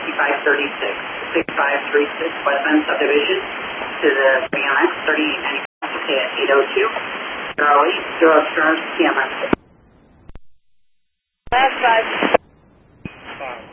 6536, 6536 West Bend Subdivision to the CMX 3890 at 802 Charlie 0 CMX. Last 5.